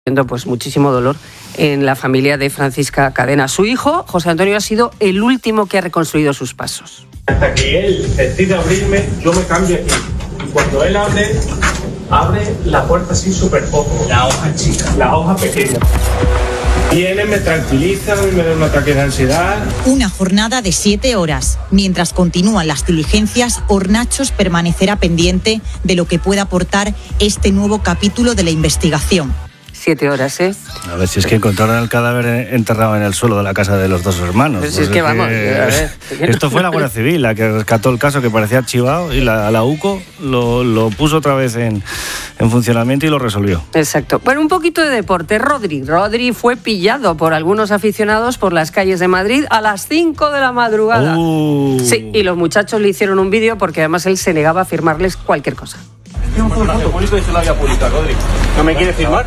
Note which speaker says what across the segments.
Speaker 1: Pues muchísimo dolor en la familia de Francisca Cadena. Su hijo, José Antonio, ha sido el último que ha reconstruido sus pasos.
Speaker 2: Hasta que él decide abrirme, yo me cambio aquí. Y cuando él abre la puerta así súper poco. La hoja chica. La hoja pequeña. Viene, me tranquiliza, me da un ataque de ansiedad.
Speaker 3: Una jornada de 7 horas. Mientras continúan las diligencias, Hornachos permanecerá pendiente de lo que pueda aportar este nuevo capítulo de la investigación.
Speaker 1: 7 horas, ¿eh?
Speaker 4: A ver si es que encontraron el cadáver enterrado en el suelo de la casa de los dos hermanos.
Speaker 1: Pues es que vamos, a ver.
Speaker 4: Esto fue la Guardia Civil la que rescató el caso, que parecía archivado, y la UCO lo puso otra vez en funcionamiento y lo resolvió.
Speaker 1: Exacto. Bueno, un poquito de deporte. Rodri fue pillado por algunos aficionados por las calles de Madrid a las 5 de la madrugada. Sí, y los muchachos le hicieron un vídeo porque además él se negaba a firmarles cualquier cosa.
Speaker 2: Tengo un foto público y se la voy a publicar, Rodri. ¿No me quiere firmar?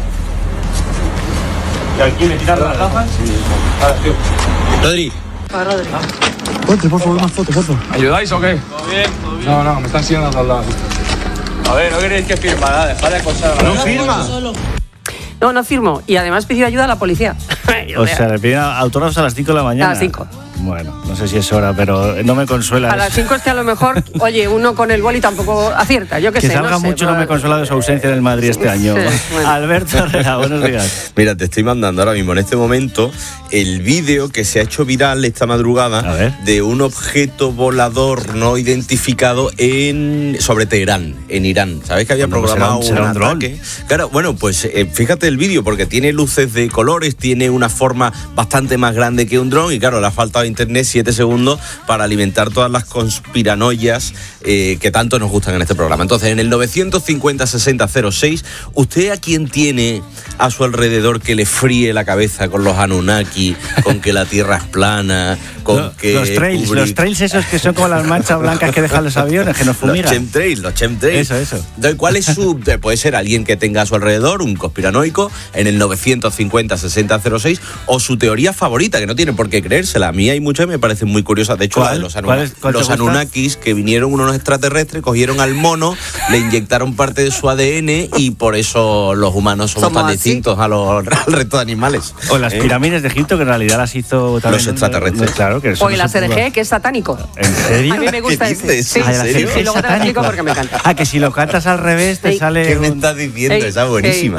Speaker 2: ¿Y aquí me tiran las gafas? Sí. Ahora, tío.
Speaker 5: Rodri.
Speaker 1: Rodri.
Speaker 6: Ponte, por favor, una foto.
Speaker 2: ¿Ayudáis o qué? ¿Todo bien? No, me están siguiendo a todos lados. A ver, no queréis que firma nada, dejad de acosar.
Speaker 6: ¿No firma?
Speaker 1: No firmo. Y además pidió ayuda a la policía.
Speaker 4: O sea, le piden autógrafos a las 5 de la mañana.
Speaker 1: A las 5.
Speaker 4: Bueno, no sé si es hora, pero no me consuela.
Speaker 1: A las 5 es que a lo mejor, oye, uno con el boli tampoco acierta, yo qué sé.
Speaker 4: Que salga mucho, no me consuela de su ausencia en el Madrid este año. Sí, bueno. Alberto Herrera, buenos días.
Speaker 5: Mira, te estoy mandando ahora mismo, en este momento, el vídeo que se ha hecho viral esta madrugada de un objeto volador no identificado sobre Teherán, en Irán. ¿Sabes que había programado un ataque? Claro, bueno, pues fíjate el vídeo, porque tiene luces de colores, tiene una forma bastante más grande que un dron, y claro, le ha faltado internet 7 segundos para alimentar todas las conspiranoias que tanto nos gustan en este programa. Entonces, en el 950-6006, ¿usted a quién tiene a su alrededor que le fríe la cabeza con los Anunnaki, con que la Tierra es plana, con que...
Speaker 4: Los trails esos que son como las manchas blancas que dejan los aviones, que nos fumigan.
Speaker 5: Los chemtrails.
Speaker 4: Eso.
Speaker 5: Entonces, ¿cuál es su...? Puede ser alguien que tenga a su alrededor, un conspiranoico, en el 950-6006, o su teoría favorita, que no tiene por qué creérsela. A mí hay muchas que me parecen muy curiosas. De hecho, la de los Anunnakis, que vinieron unos extraterrestres, cogieron al mono, le inyectaron parte de su ADN y por eso los humanos somos tan distintos al resto de animales.
Speaker 4: O las pirámides de Egipto, que en realidad las hizo también
Speaker 5: los extraterrestres.
Speaker 1: Claro, que o el ASRG, que es satánico.
Speaker 4: ¿En serio?
Speaker 1: A mí me gusta ese.
Speaker 5: Sí, ¿en serio?
Speaker 1: Y luego te lo explico porque me encanta.
Speaker 4: Que si lo cantas al revés te sale...
Speaker 5: ¿Qué me estás diciendo? Esa buenísima.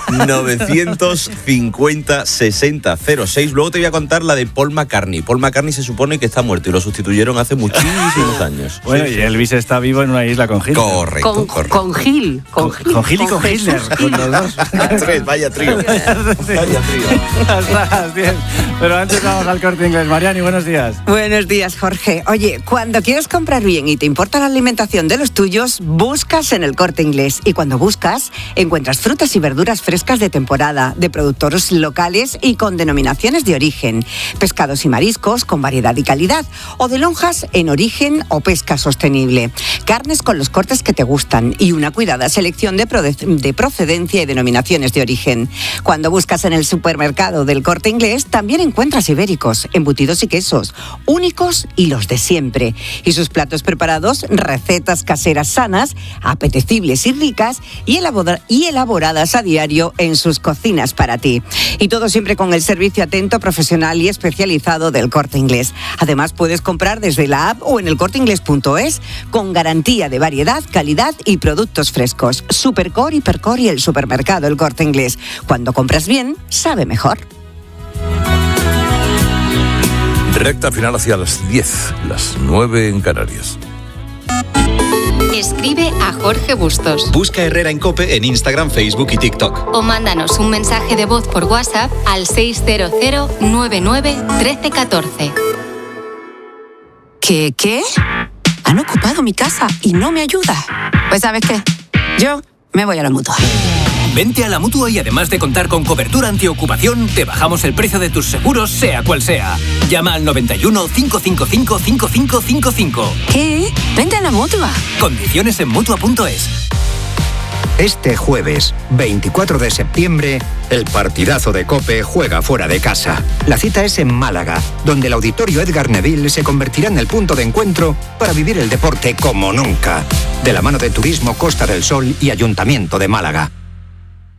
Speaker 5: 950-6006. Luego te voy a contar la de Paul McCartney. Paul McCartney se supone que está muerto y lo sustituyeron hace muchísimos años.
Speaker 4: Bueno, y Elvis está vivo en una isla con Hitler.
Speaker 5: Correcto.
Speaker 1: Con Gil.
Speaker 4: Con Gil y con Hitler. Con los dos.
Speaker 5: Vaya trío.
Speaker 4: Hasta las 10. Pero antes vamos al Corte Inglés. Mariani, buenos días.
Speaker 7: Buenos días, Jorge. Oye, cuando quieres comprar bien y te importa la alimentación de los tuyos, buscas en el Corte Inglés. Y cuando buscas, encuentras frutas y verduras frescas de temporada, de productores locales y con denominaciones de origen, pescados y mariscos con variedad y calidad, o de lonjas en origen o pesca sostenible, carnes con los cortes que te gustan y una cuidada selección de procedencia y denominaciones de origen. Cuando buscas en el supermercado del Corte Inglés, también encuentras ibéricos, embutidos y quesos, únicos y los de siempre. Y sus platos preparados, recetas caseras sanas, apetecibles y ricas y elaboradas a diario en sus cocinas para ti. Y todo siempre con el servicio atento, profesional y especializado del Corte Inglés. Además, puedes comprar desde la app o en elcorteinglés.es con garantía de variedad, calidad y productos frescos. Supercore, Hipercore y el supermercado El Corte Inglés. Cuando compras bien, sabe mejor.
Speaker 8: Recta final hacia las 10, las 9 en Canarias.
Speaker 9: Escribe a Jorge Bustos.
Speaker 10: Busca Herrera en COPE en Instagram, Facebook y TikTok.
Speaker 9: O mándanos un mensaje de voz por WhatsApp al 600-99-1314.
Speaker 11: ¿Qué? Han ocupado mi casa y no me ayuda. Pues ¿sabes qué? Yo me voy a la Mutua.
Speaker 12: Vente a la Mutua y además de contar con cobertura antiocupación, te bajamos el precio de tus seguros, sea cual sea. Llama al 91 555 5555.
Speaker 11: ¿Qué? Vente a la Mutua.
Speaker 12: Condiciones en Mutua.es.
Speaker 13: Este jueves, 24 de septiembre, el partidazo de COPE juega fuera de casa. La cita es en Málaga, donde el Auditorio Edgar Neville se convertirá en el punto de encuentro para vivir el deporte como nunca. De la mano de Turismo Costa del Sol y Ayuntamiento de Málaga.